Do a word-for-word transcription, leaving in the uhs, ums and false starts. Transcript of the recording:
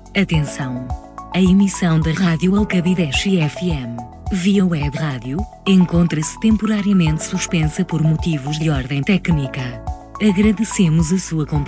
Atenção! A emissão da Rádio Alcabideche F M, via web rádio, encontra-se temporariamente suspensa por motivos de ordem técnica. Agradecemos a sua compreensão.